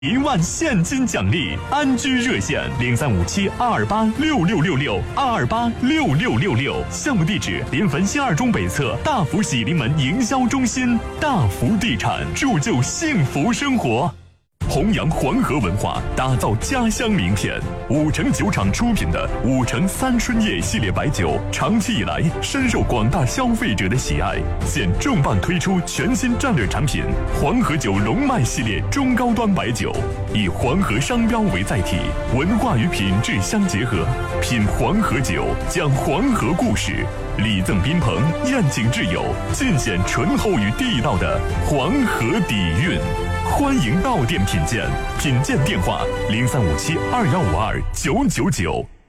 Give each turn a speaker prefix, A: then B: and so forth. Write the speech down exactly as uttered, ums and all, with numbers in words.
A: 一万现金奖励，安居热线零三五七二二八六六六六二二八六六六六，项目地址临汾新二中北侧大福喜临门营销中心，大福地产铸就幸福生活。弘扬黄河文化，打造家乡名片。五城酒厂出品的五城三春叶系列白酒，长期以来深受广大消费者的喜爱。现重磅推出全新战略产品——黄河酒龙脉系列中高端白酒，以黄河商标为载体，文化与品质相结合。品黄河酒，讲黄河故事，礼赠宾朋，宴请挚友，尽显醇厚与地道的黄河底蕴。欢迎到店品鉴，品鉴电话零三五七二幺五二九九九。